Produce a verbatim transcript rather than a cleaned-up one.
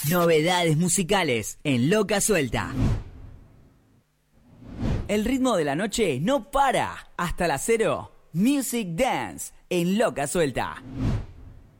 Novedades musicales en Loca Suelta. El ritmo de la noche no para. Hasta las cero. Music Dance en Loca Suelta.